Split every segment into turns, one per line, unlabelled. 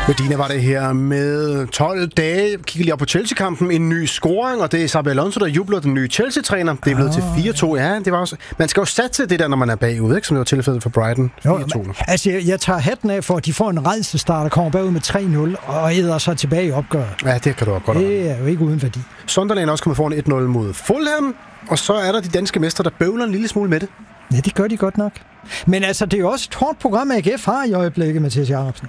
Medina var det her med 12 dage. Kigger lige op på Chelsea-kampen. En ny scoring, og det er Xabi Alonso, der jubler, den nye Chelsea-træner. Det er blevet til 4-2. Ja, det var også... Man skal jo satse det der, når man er bagud, ikke? Som det var tilfældet for Brighton. 4-2.
Altså, jeg tager hatten af for, at de får en rædselsstart og kommer bagud med 3-0 og æder sig tilbage i opgøret.
Ja, det kan du også godt.
Det er jo ikke uden værdi.
Sunderland er også kommet foran 1-0 mod Fulham, og så er der de danske mestre, der bøvler en lille smule med det.
Ja, det gør de godt nok. Men altså, det er jo også et hårdt program, AGF har i øjeblikket, Mathias Jacobsen.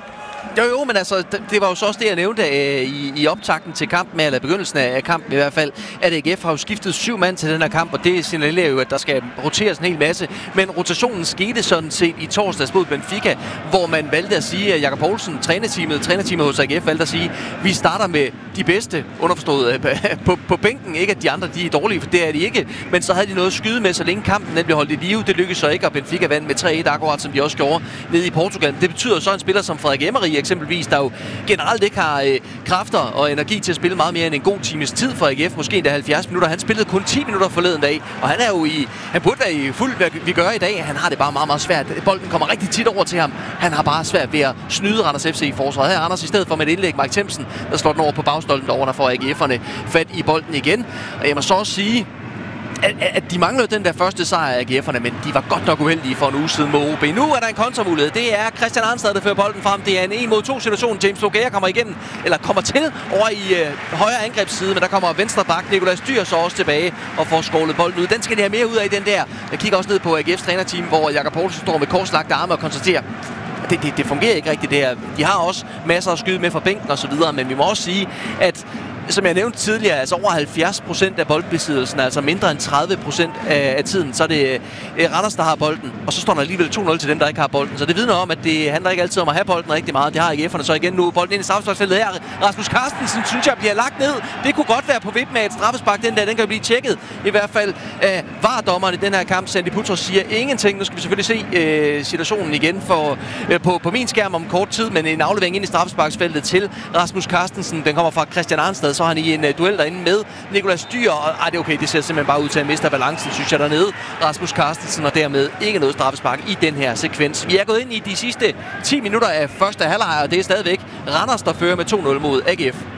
Jo, men altså, det var jo så også det, jeg nævnte i optakten til kampen, eller begyndelsen af kampen i hvert fald, at AGF har jo skiftet 7 mand til den her kamp, og det signalerer jo, at der skal roteres en hel masse. Men rotationen skete sådan set i torsdags mod Benfica, hvor man valgte at sige, at Jakob Poulsen, trænerteamet hos AGF, valgte at sige, at vi starter med de bedste, underforstået på bænken. Ikke at de andre de er dårlige, for det er de ikke, men så havde de noget at skyde med, så længe kampen den blev holdt i live. Det lykkedes så ikke, og Benfica vandt med 3-1 akkurat, som de også gjorde nede i Portugal. Det betyder så en spiller som Frederik Emery eksempelvis, der jo generelt ikke har kræfter og energi til at spille meget mere end en god times tid for AGF, måske endda 70 minutter. Han spillede kun 10 minutter forleden dag, og han burde være i fuld, hvad vi gør i dag. Han har det bare meget, meget svært. Bolden kommer rigtig tit over til ham. Han har bare svært ved at snyde Randers FC i forsvaret. Her er Anders i stedet for med et indlæg, Mike Themsen, der slår den over på bagstolpen derovre, der får AGF'erne fat i bolden igen. Og jeg må så også sige, at de manglede den der første sejr af AGF'erne, men de var godt nok uheldige for en uge siden mod OB. Nu er der en kontramulighed. Det er Christian Arnstad, der fører bolden frem. Det er en 1-mod-2 situation. James Logea kommer til over i højre angrebsside, men der kommer venstre bak Nicolas Dyr så også tilbage og får skålet bolden ud. Den skal de have mere ud af, den der. Jeg kigger også ned på AGF's trænerteam, hvor Jakob Poulsen står med korslagte arme og konstaterer, det fungerer ikke rigtigt det her. De har også masser at skyde med fra bænken og så videre, men vi må også sige, at som jeg nævnte tidligere, altså over 70% af boldbesiddelsen, altså mindre end 30% af tiden, så er det Randers, der har bolden, og så står der alligevel 2-0 til dem, der ikke har bolden. Så det vidner om, at det handler ikke altid om at have bolden rigtig meget. Det har AGF'erne så igen nu. Bolden ind i straffesparksfeltet her. Rasmus Carstensen, synes jeg, bliver lagt ned. Det kunne godt være på vippen af et straffespark. Den kan blive tjekket. I hvert fald VAR-dommeren i den her kamp, Sandy Putros, siger ingenting. Nu skal vi selvfølgelig se situationen igen på min skærm om kort tid, men en aflevering ind i straffesparksfeltet til Rasmus Carstensen. Den kommer fra Christian Arnstad. Så er han i en duel derinde med Nicolas Dyr, og det er okay, det ser simpelthen bare ud til at miste balancen, synes jeg, dernede. Rasmus Carstensen, og dermed ikke noget straffespark i den her sekvens. Vi er gået ind i de sidste 10 minutter af første halvleg, og det er stadigvæk Randers, der fører med 2-0 mod AGF.